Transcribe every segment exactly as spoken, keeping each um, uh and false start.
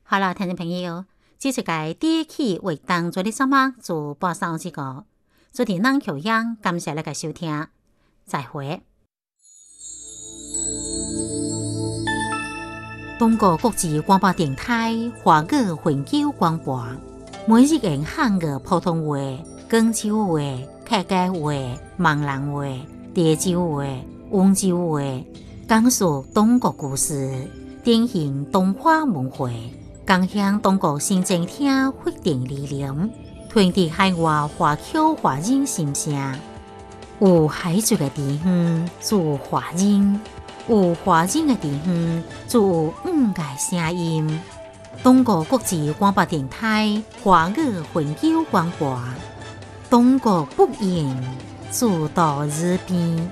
好了，听众朋友，这是个第一期为当做的什么做播送这个，做的南口样，感谢大家收听，再会。中国国际广播电台华语永久广播，每日用汉语普通话、广州话、客家话、闽南话、潮州话、温州话，讲述中国故事，典型东华文化。共享中国新政厅发展理念，传递海外华侨华人心声。有海族的地方做华人，有华人的地方做五个声音。中国国际广播电台华语永久广播，中国不言，做到日边。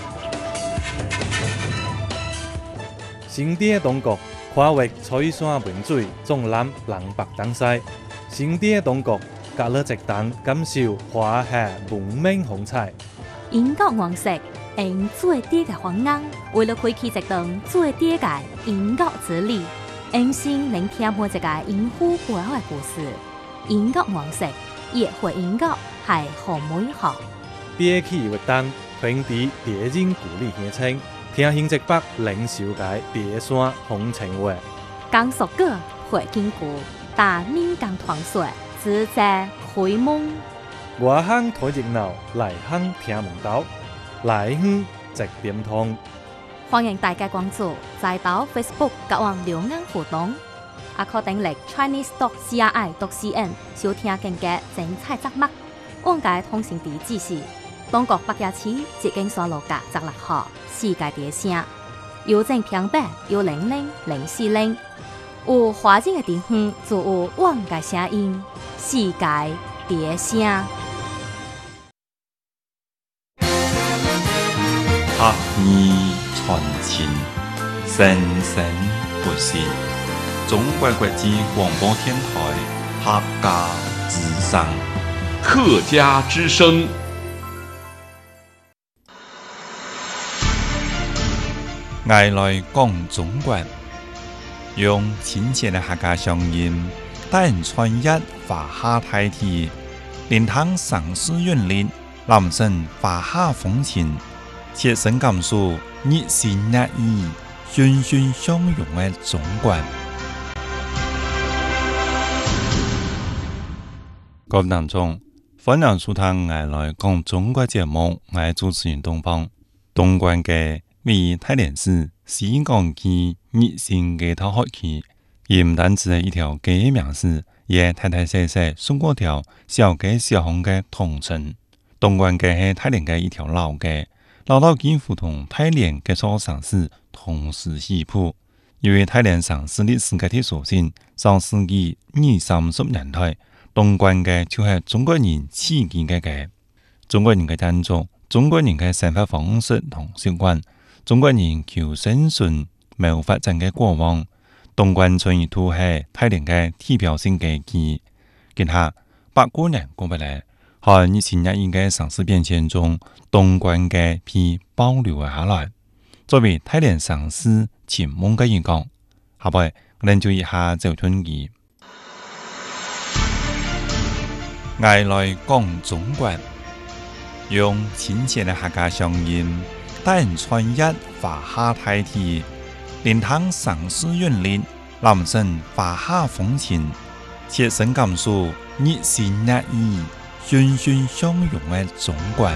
新的中国。跨越彩山明水，纵览南北东西，新的中国，隔了一档感受华夏文明风采。 英国王室用最低的方案，为了开启一档最低的英国之旅，用心聆听每一个英虎背后的故事。英国王室也会英国系好美好。 第一期活动，传递地人故里乡亲。听新一北领受界第山风情话， 讲述个会经过大闽港传说，自在开蒙。 外乡睇热闹，内乡听门道，内乡直点通。 欢迎大家关注在岛 Facebook 甲网留言互动，也可登录 Chinese dot C R I dot C N 收听更加精彩节目。往界通行地址是中国北野市捷经山路甲十六号。世界第声，邮政平板有零零零四零，有华人的地方就有往界声音，世界第声。 学艺传情，生生不息。中国国际广播电台客家之声， 客家之声。 爱来讲中国，用亲切的客家乡音，带人穿越华夏大地，聆听城市韵律，揽胜华夏风情，切身感受热情热意、欣欣相融的中国。各位听众，欢迎收听爱来讲中国节目，我係主持人東方。東莞嘅為大連市西港區熱性街頭學區，也唔單止係一條街名字，也大大細細數過條小街小巷嘅統稱。東莞街係大連嘅一條老街，老到幾乎同大連嘅所城市同時起步。因為大連城市歷史嘅特殊性，上世紀二三十年代，東莞街就係中國人起建嘅街。中國人嘅建築，中國人嘅生活方式同習慣。中國人求生存冇發展嘅過往，東莞村都係大連嘅代表性嘅記憶。今下百過年過不嚟，喺熱情熱意嘅城市變遷中，東莞嘅被保留下來，作為大連城市前夢嘅一角。下邊我哋就一下這段語。愛來講中國，用親切嘅客家鄉音。帶人穿越華夏大地，聆聽城市韻律，攬勝華夏風情，切身感受熱情熱意、欣欣相融的中國。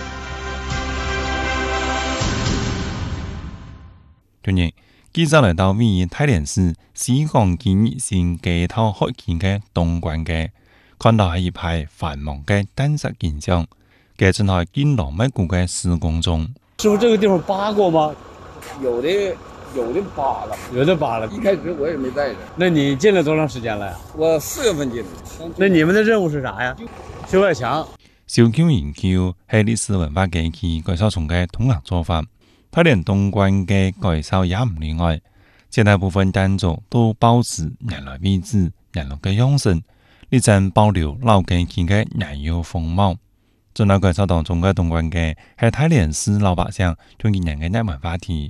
今日記者來到位於大連市西港區熱性街頭學區嘅東莞街，看到係一排繁忙嘅燈飾景象，嘅正係建樓密布嘅施工中。 師傅，這個地方扒過嗎？ 有的，有的扒了， 有的扒了。 一開始我也沒帶着。 那你進了多長時間了呀？ 我四月份進的。 那你們的任務是啥呀？修外牆。 小丘研究係歷史文化機器改造蟲嘅統合做法。大連東莞嘅改造也唔例外，絕大部分建築都保持原來位置、原來嘅樣式，力爭保留老機器嘅原有風貌。進來改造當中嘅東莞街係大連市老百姓最近年嘅熱門話題。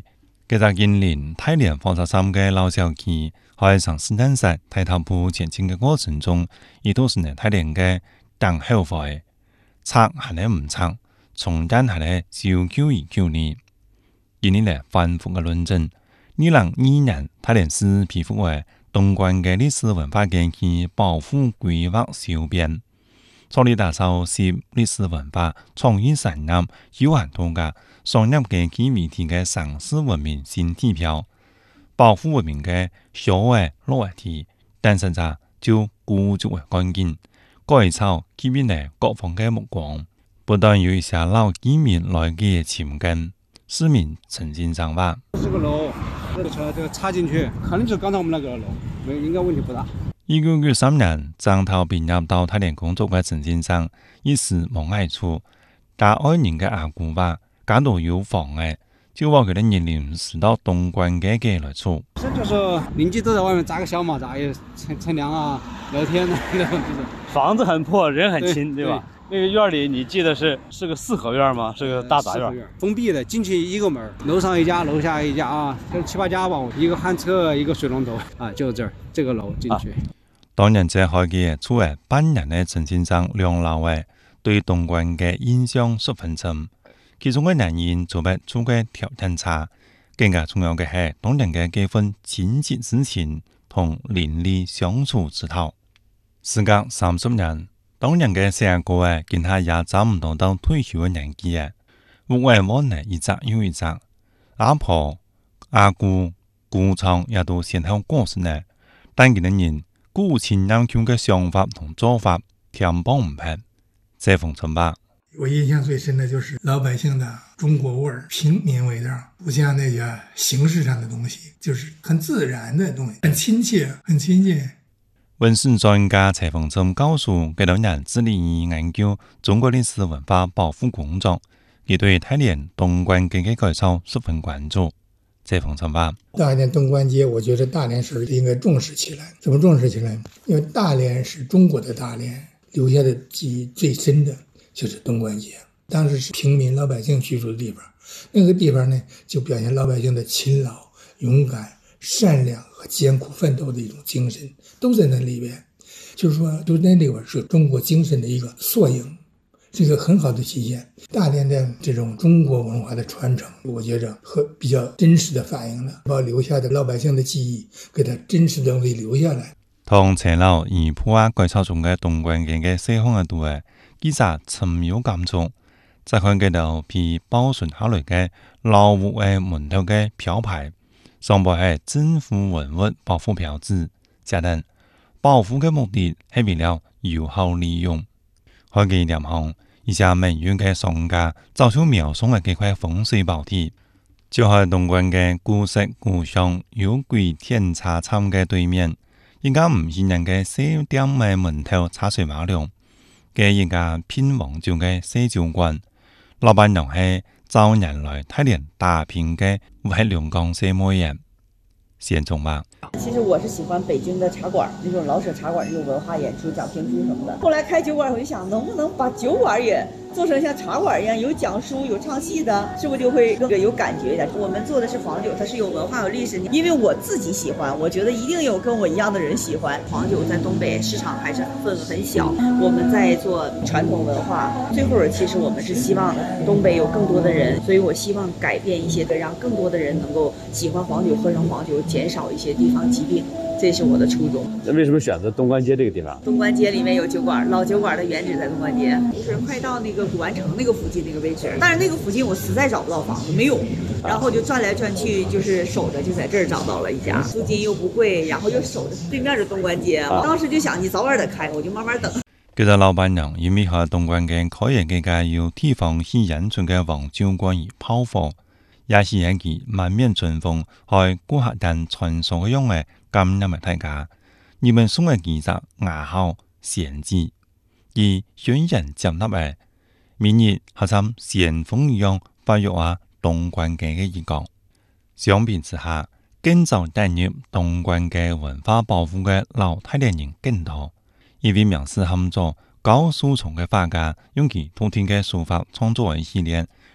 佢在今年大連放射三嘅老小區喺上斯坦薩睇頭部前進嘅過程中，亦都是呢大連嘅等後悔，拆係呢唔拆，重建係呢小九二九年。今年呢反覆嘅論證，二零二二年大連市批復為東莞嘅歷史文化園區保護規劃修編，助力打造涉歷史文化創意產業有限度假商業嘅基媒體嘅城市文明新地標，保護文明嘅小嘅老嘅體，但實際就孤足嘅乾淨，改造吸引嚟各方嘅目光，不但有一些老居民來嘅情感，市民曾經長話。 是個樓，這個車這個插進去，可能就是剛才我們那個樓，沒應該問題不大。 一九九三年，正頭畢業到大連工作嘅陳先生，一時冇愛處，但愛人嘅阿姑話，家度有房嘅，就話佢哋年齡是到東莞嘅嘅來住。 這就是鄰居都在外面紮個小馬扎，也乘乘涼啊，聊天啊，那種。房子很破，人很親，對吧？那個院裏你記得是是個四合院嗎？是個大雜院，封閉的，進去一個門，樓上一家，樓下一家啊，就七八家吧。一個旱廁，一個水龍頭啊，就這兒這個樓進去。啊、 當年這開嘅出嚟班人嘅陳先生兩老嘅對東莞嘅印象十分深，其中嘅原因就係住嘅條件差，更加重要嘅係當年嘅幾分親切之情同鄰里相處之道。時隔三十年。當年嘅細個誒，見下也找唔到到退休嘅年紀誒，屋外門呢一隻又一隻，阿婆、阿姑、姑丈也都先後過世呢。但佢哋人古前人強嘅想法同做法，天幫唔平。這封春吧， 我印象最深的就是老百姓的中國味兒、平民味道，不像那些形式上的東西，就是很自然的東西，很親切，很親切。 文史專家蔡鳳珍告訴幾多人致力於研究中國歷史文化保護工作，亦對大連東莞街嘅改造十分關注。蔡鳳珍話： 大連東莞街，我覺得大連市應該重視起來。怎麼重視起來？因為大連是中國的大連，留下的記憶最深的就是東莞街。當時是平民老百姓居住的地方，那個地方呢，就表現老百姓的勤勞、勇敢、善良和艱苦奮鬥的一種精神，都在那裏邊。就是說，就那裏邊是中國精神的一個縮影，是一個很好的體現。大連的這種中國文化的傳承，我覺着和比較真實的反映了把留下的老百姓的記憶，給它真實的東西留下來。 同陳老而破壞改造中嘅東莞街嘅西方嘅度誒，記者深有感觸。再看佢度被保存下來嘅老屋嘅門頭嘅標牌。上報係政府文物保護標誌，加等保護嘅目的係為了有效利用。開幾點後，一些名媛嘅商家早就描述嘅幾塊風水寶地，就喺東莞嘅古色古香有軌天茶餐嘅對面，一家唔顯人嘅小店嘅門頭茶水馬龍嘅一家偏黃酒嘅西酒館，老闆娘係早年來大連打拼嘅外兩江社妹人，先總吧。 其實我是喜歡北京的茶館，那種老舍茶館，那種文化演出、講評書什麼的。後來開酒館，我就想，能不能把酒館也做成像茶館一樣，有講書、有唱戲的，是不是就會更有感覺一點？我們做的是黃酒，它是有文化、有歷史。因為我自己喜歡，我覺得一定有跟我一樣的人喜歡。黃酒在東北市場還是份額很小，我們在做傳統文化。最後，其實我們是希望東北有更多的人，所以我希望改變一些，讓更多的人能夠喜歡黃酒，喝成黃酒，減少一些地方疾病。這是我的初衷。 那為什麼選擇東莞街這個地方？ 東莞街裡面有酒館，老酒館的原址在東莞街，就是快到那個古玩城那個附近那個位置。但是那個附近我實在找不到房子，沒有，然後就轉來轉去，就是守着，就在這兒找到了一家，租金又不貴，然後又守着對面是東莞街。我當時就想，你早晚得開，我就慢慢等。 佢哋老闆娘因為喺東莞嘅開業嘅間有地方去引進嘅黃酒館而拋貨，也是一件滿面春風，喺顧客間傳授嘅用嘅感恩嘅大家。你們送嘅幾隻牙號賢字，而選人接納嘅，明日好似旋風一樣發育喺東莞街嘅一角。相比之下，更早帶入東莞街文化保護嘅老大連人更多。一位名士喊做高樹松嘅畫家，用其獨特嘅書法創作一系列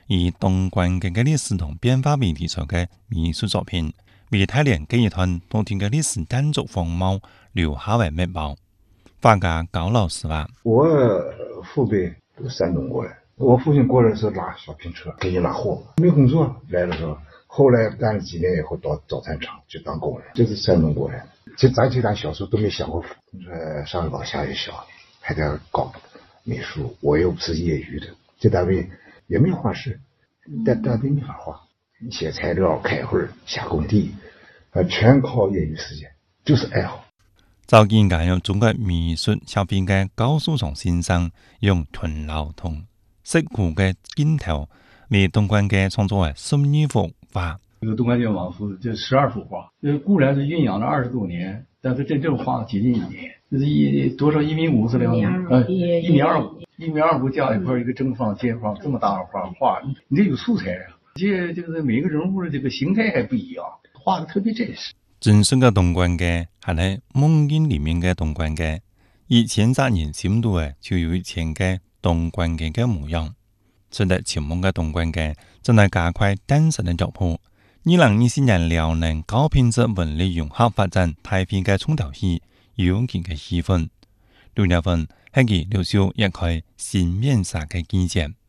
以东关嘅嘅歷史同變化為題材嘅藝術作品，為大連這一段多天嘅歷史單獨風貌留下為墨寶。畫家高老師話： 我父輩都是山東過來，我父親過來的時候拉小拼車，給人拉貨，沒工作來的時候，後來幹了幾年以後到造船廠去當工人，就是山東過來。其實咱這代小時候都沒想過，呃，上有老下有小，還得搞美術，我又不是業餘的，這單位也沒畫室，但單位沒法畫，寫材料、開會、下工地，啊，全靠業餘時間，就是愛好。 早幾年有中國美術協會嘅高樹松先生，用屯樓同石鼓嘅鏡頭，為東關嘅創作為十二幅畫。 這個東關節往復就十二幅畫，這固然是醞釀了二十多年，但是真正畫了接近一年，就是一多少一米五是兩米，呃，一米二五，一米二五加一塊一個正方、尖方這麼大的畫畫，你這有素材啊，這就是每個人物的這個形態還不一樣，畫的特別真實。 真實嘅東關嘅係喺夢境裏面嘅東關嘅，以前三年深度嘅就有以前嘅東關嘅嘅模樣。值得前夢嘅東關嘅真係加快真實嘅腳步。二零二四年遼寧高品質文旅融合發展太平嘅重頭戲，有佢嘅氣氛。六月份係佢留下一塊新面紗嘅基建。